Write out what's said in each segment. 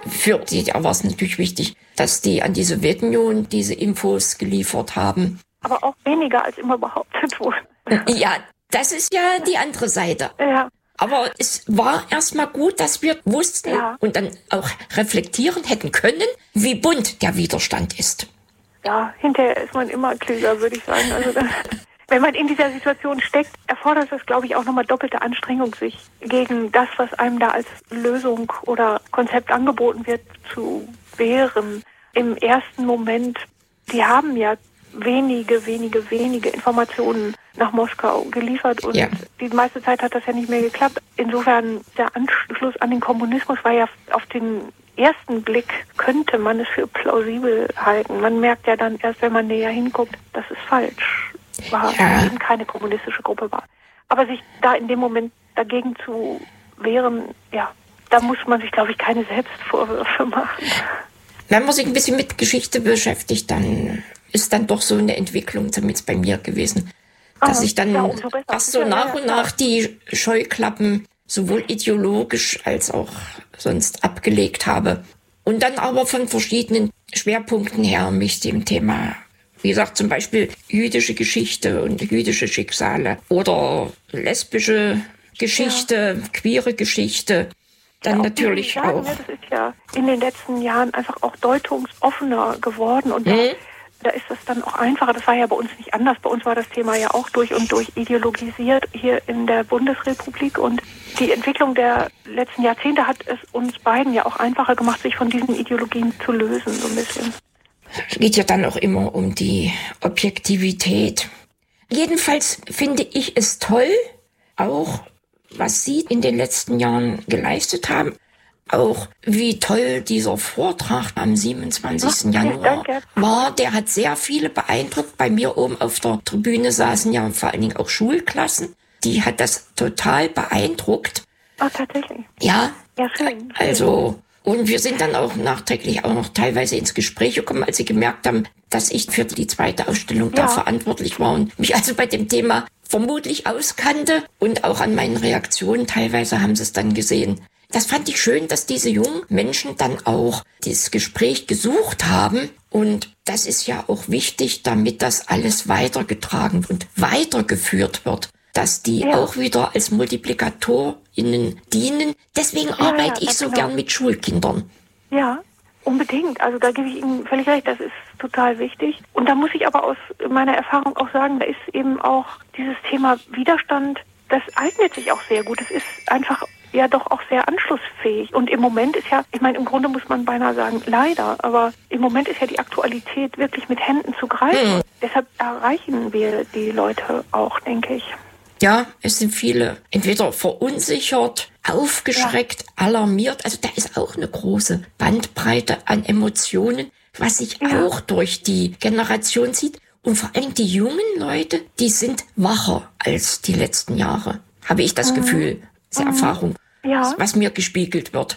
Für die war es natürlich wichtig, dass die an die Sowjetunion diese Infos geliefert haben. Aber auch weniger, als immer behauptet wurde. Ja, das ist ja die andere Seite. Ja. Aber es war erstmal gut, dass wir wussten und dann auch reflektieren hätten können, wie bunt der Widerstand ist. Ja, hinterher ist man immer klüger, würde ich sagen. Also wenn man in dieser Situation steckt, erfordert es, glaube ich, auch nochmal doppelte Anstrengung, sich gegen das, was einem da als Lösung oder Konzept angeboten wird, zu wehren. Im ersten Moment, die haben ja wenige Informationen nach Moskau geliefert und die meiste Zeit hat das ja nicht mehr geklappt. Insofern, der Anschluss an den Kommunismus war ja auf den ersten Blick, könnte man es für plausibel halten. Man merkt ja dann erst, wenn man näher hinguckt, dass es falsch war, eben keine kommunistische Gruppe war. Aber sich da in dem Moment dagegen zu wehren, da muss man sich, glaube ich, keine Selbstvorwürfe machen. Wenn man sich ein bisschen mit Geschichte beschäftigt, dann ist dann doch so eine Entwicklung, zumindest bei mir gewesen, dass ich dann erst so nach und nach die Scheuklappen sowohl ideologisch als auch sonst abgelegt habe. Und dann aber von verschiedenen Schwerpunkten her mich dem Thema, wie gesagt, zum Beispiel jüdische Geschichte und jüdische Schicksale oder lesbische Geschichte, queere Geschichte, dann natürlich auch. Das ist ja in den letzten Jahren einfach auch deutungsoffener geworden und da ist das dann auch einfacher. Das war ja bei uns nicht anders. Bei uns war das Thema ja auch durch und durch ideologisiert hier in der Bundesrepublik. Und die Entwicklung der letzten Jahrzehnte hat es uns beiden ja auch einfacher gemacht, sich von diesen Ideologien zu lösen, so ein bisschen. Es geht ja dann auch immer um die Objektivität. Jedenfalls finde ich es toll, auch was Sie in den letzten Jahren geleistet haben. Auch wie toll dieser Vortrag am 27. Januar war. Der hat sehr viele beeindruckt. Bei mir oben auf der Tribüne saßen ja vor allen Dingen auch Schulklassen. Die hat das total beeindruckt. Ach, tatsächlich? Ja. Ja, schön. Also, und wir sind dann auch nachträglich auch noch teilweise ins Gespräch gekommen, als sie gemerkt haben, dass ich für die zweite Ausstellung da verantwortlich war und mich also bei dem Thema vermutlich auskannte und auch an meinen Reaktionen teilweise haben sie es dann gesehen. Das fand ich schön, dass diese jungen Menschen dann auch dieses Gespräch gesucht haben. Und das ist ja auch wichtig, damit das alles weitergetragen und weitergeführt wird. Dass die auch wieder als MultiplikatorInnen dienen. Deswegen arbeite ich so gern mit Schulkindern. Ja, unbedingt. Also da gebe ich Ihnen völlig recht. Das ist total wichtig. Und da muss ich aber aus meiner Erfahrung auch sagen, da ist eben auch dieses Thema Widerstand, das eignet sich auch sehr gut. Es ist einfach ja doch auch sehr anschlussfähig. Und im Moment ist ja, ich meine, im Grunde muss man beinahe sagen, leider, aber im Moment ist ja die Aktualität wirklich mit Händen zu greifen. Deshalb erreichen wir die Leute auch, denke ich. Ja, es sind viele entweder verunsichert, aufgeschreckt, alarmiert. Also da ist auch eine große Bandbreite an Emotionen, was sich auch durch die Generation zieht. Und vor allem die jungen Leute, die sind wacher als die letzten Jahre, habe ich das Gefühl, diese Erfahrung, was mir gespiegelt wird.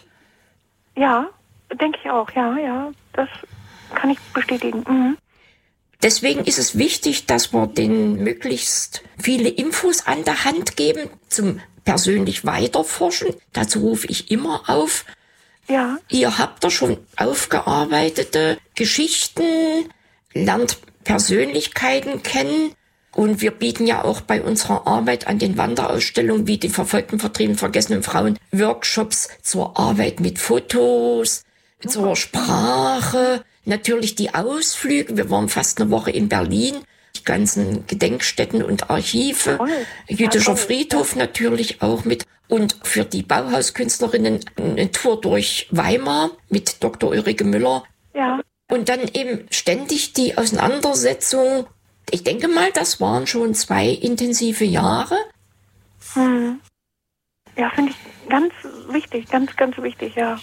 Ja, denke ich auch, ja, das kann ich bestätigen. Deswegen ist es wichtig, dass wir denen möglichst viele Infos an der Hand geben zum persönlich Weiterforschen. Dazu rufe ich immer auf. Ja. Ihr habt da schon aufgearbeitete Geschichten, lernt Persönlichkeiten kennen. Und wir bieten ja auch bei unserer Arbeit an den Wanderausstellungen wie die verfolgten, vertriebenen, vergessenen Frauen Workshops zur Arbeit mit Fotos, zur Sprache, natürlich die Ausflüge. Wir waren fast eine Woche in Berlin, die ganzen Gedenkstätten und Archive, jüdischer Friedhof natürlich auch mit. Und für die Bauhauskünstlerinnen eine Tour durch Weimar mit Dr. Ulrike Müller. Ja. Und dann eben ständig die Auseinandersetzung. Ich denke mal, das waren schon 2 intensive Jahre. Ja, finde ich ganz wichtig, ganz wichtig, ja.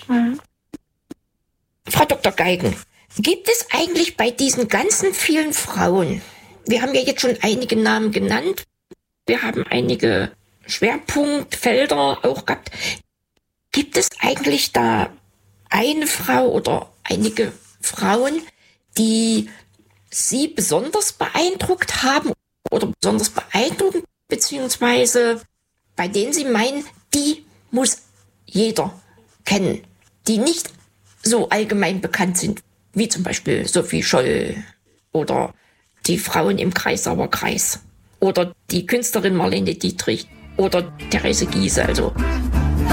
Frau Dr. Geigen, gibt es eigentlich bei diesen ganzen vielen Frauen, wir haben ja jetzt schon einige Namen genannt, wir haben einige Schwerpunktfelder auch gehabt, gibt es eigentlich da eine Frau oder einige Frauen, die Sie besonders beeindruckt haben oder besonders beeindruckend, beziehungsweise bei denen Sie meinen, die muss jeder kennen, die nicht so allgemein bekannt sind, wie zum Beispiel Sophie Scholl oder die Frauen im Kreisauer Kreis oder die Künstlerin Marlene Dietrich oder Therese Giehse. Also